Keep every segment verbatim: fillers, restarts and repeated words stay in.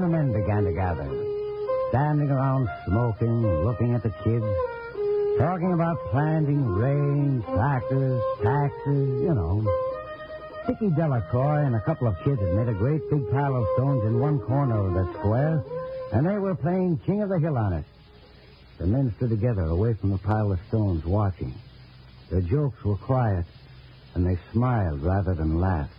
the men began to gather, standing around smoking, looking at the kids, talking about planting, rain, tractors, taxes, you know. Dickie Delacroix and a couple of kids had made a great big pile of stones in one corner of the square, and they were playing King of the Hill on it. The men stood together away from the pile of stones, watching. Their jokes were quiet, and they smiled rather than laughed.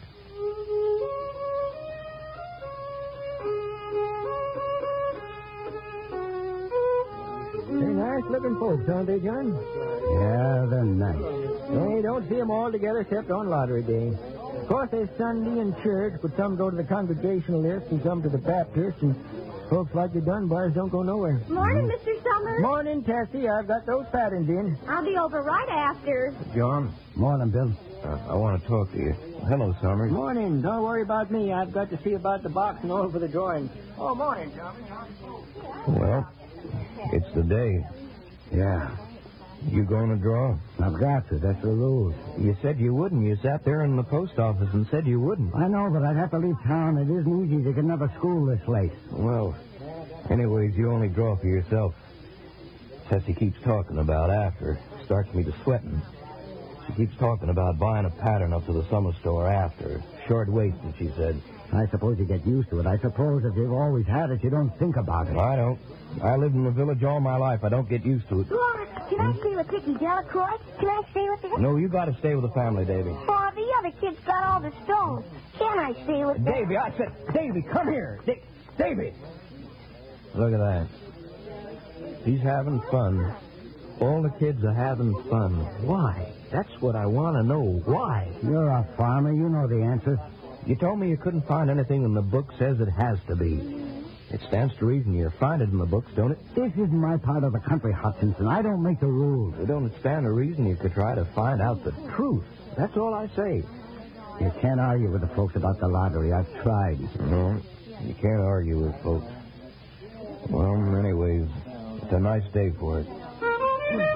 They're nice-looking folks, aren't they, John? Yeah, they're nice. They don't see 'em all together except on lottery day. Of course, there's Sunday in church, but some go to the Congregationalist and some to the Baptist, and folks like the Dunbars don't go nowhere. Morning, Mister Summers. Morning, Tessie. I've got those patterns in. I'll be over right after. John, Morning, Bill. uh, I want to talk to you. Hello, Summers. Morning. Don't worry about me. I've got to see about the box and all for the drawing. Oh, morning, Tommy. Well, it's the day. Yeah, You going to draw? I've got to. That's the rules. You said you wouldn't. You sat there in the post office and said you wouldn't. I know, but I'd have to leave town. It isn't easy to get another school this late. Well, anyways, you only draw for yourself. Tessie keeps talking about after. Starts me to sweating. She keeps talking about buying a pattern up to the summer store after. Short-waisted, she said. I suppose you get used to it. I suppose if you've always had it, you don't think about it. I don't. I lived in the village all my life. I don't get used to it. Laura, can I stay with Dickie Delacroix? Can I stay with him? No, you got to stay with the family, Davy. Oh, the other kids got all the stones. Can I stay with them? Davy, I said, Davy, come here. Da- Davy. Look at that. He's having fun. All the kids are having fun. Why? That's what I want to know. Why? You're a farmer. You know the answer. You told me you couldn't find anything in the book says it has to be. It stands to reason you find it in the books, don't it? This isn't my part of the country, Hutchinson. I don't make the rules. It don't stand to reason you could try to find out the truth. That's all I say. You can't argue with the folks about the lottery. I've tried. No, you can't argue with folks. Well, anyways, it's a nice day for it.